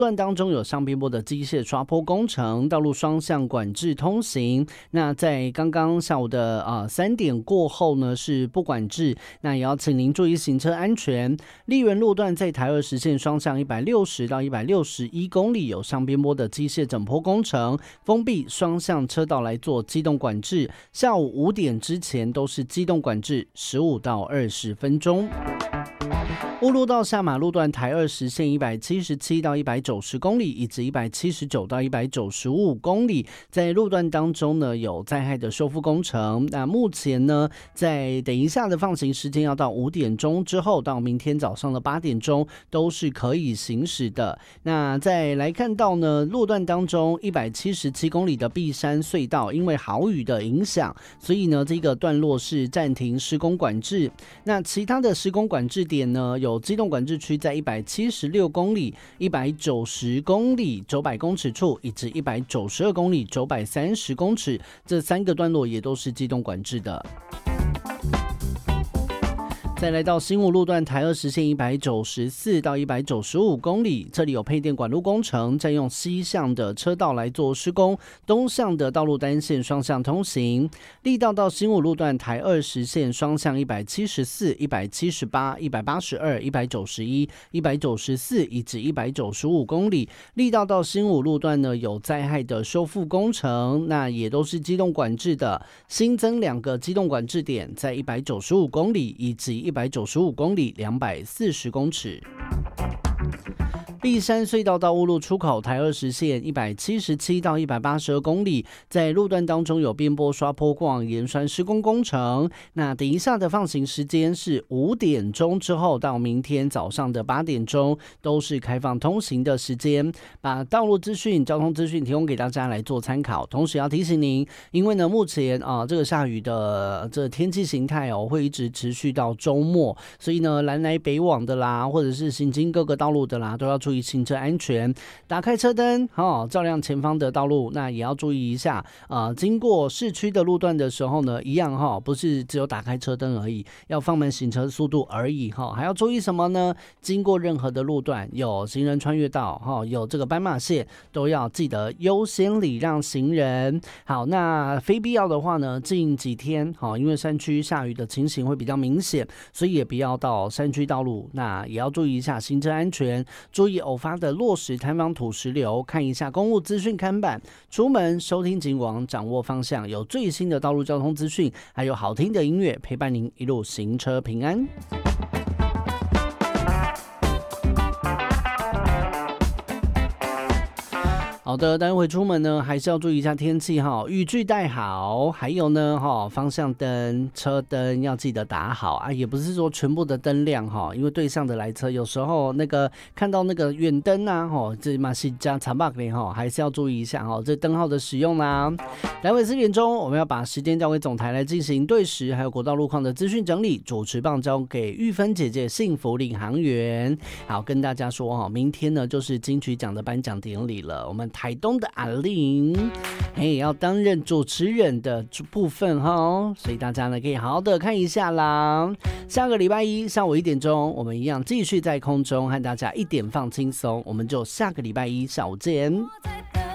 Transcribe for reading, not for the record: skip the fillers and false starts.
段当中有上边坡的机械刷坡工程，道路双向管制通行。那在刚刚下午的3点过后呢是不管制，那也要请您注意行车安全。丽园路段在台20线双向160到161公里有上边坡的机械整坡工程，封闭双向车道来做机动管制。下午5点之前都是机动管制15到20分钟。乌路到下马路段台20线177到190公里，以及179到195公里，在路段当中呢有灾害的修复工程。那目前呢，在等一下的放行时间要到5点钟之后，到明天早上的8点钟都是可以行驶的。那再来看到呢，路段当中177公里的碧山隧道，因为豪雨的影响，所以呢这个段落是暂停施工管制。那其他的施工管制点呢，有机动管制区在176公里、190公里900公尺处，以及192公里930公尺，这3个段落也都是机动管制的。再来到新武路段台20线194到195公里，这里有配电管路工程，占用西向的车道来做施工，东向的道路单线双向通行。力道到新武路段台20线双向174、178、182、191、194以及195公里。力道到新武路段呢有灾害的修复工程，那也都是机动管制的，新增2个机动管制点，在195公里以及195公里240公尺。碧山隧道到乌路出口台20线177到182公里，在路段当中有边坡刷坡逛盐酸施工工程。那等一下的放行时间是5点钟之后到明天早上的8点钟，都是开放通行的时间。把道路资讯、交通资讯提供给大家来做参考。同时要提醒您，因为呢目前这个下雨的这天气形态会一直持续到周末，所以呢南来北往的啦，或者是行经各个道路的啦，都要注意行车安全，打开车灯照亮前方的道路。那也要注意一下经过市区的路段的时候呢，一样不是只有打开车灯而已，要放慢行车速度而已还要注意什么呢？经过任何的路段，有行人穿越道有这个斑马线，都要记得优先礼让行人。好，那非必要的话呢，近几天因为山区下雨的情形会比较明显，所以也不要到山区道路。那也要注意一下行车安全，注意偶发的落石、摊方、土石流，看一下公务资讯看板。出门收听警广，掌握方向，有最新的道路交通资讯，还有好听的音乐陪伴您一路行车平安。好的，待会出门呢，还是要注意一下天气雨具带好，还有呢方向灯、车灯要记得打好也不是说全部的灯亮因为对向的来车有时候那个看到那个远灯这嘛是加长把还是要注意一下这灯号的使用啦。待会4点钟，我们要把时间交给总台来进行对时还有国道路况的资讯整理，主持棒交给玉芬姐姐幸福领航员。好，跟大家说明天呢就是金曲奖的颁奖典礼了，我们台东的阿玲要担任主持人的部分所以大家呢可以好好的看一下啦。下个礼拜一下午1点钟，我们一样继续在空中和大家一点放轻松，我们就下个礼拜一下午见。